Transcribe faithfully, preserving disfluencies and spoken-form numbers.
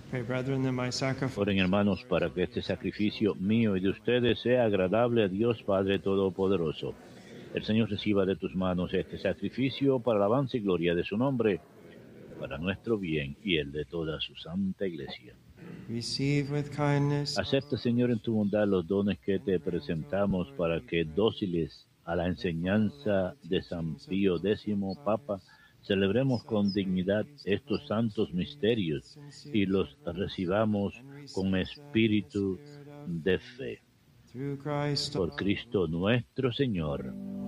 Pray, brethren, that my sacrifice Oren, hermanos, para que este sacrificio mío y de ustedes sea agradable a Dios Padre Todopoderoso. El Señor reciba de tus manos este sacrificio para alabanza y gloria de su nombre, para nuestro bien y el de toda su santa Iglesia. receive with kindness Acepta, Señor, en tu bondad los dones que te presentamos para que, dóciles a la enseñanza de San Pío X, Papa, celebremos con dignidad estos santos misterios y los recibamos con espíritu de fe. through Christ Por Cristo nuestro Señor.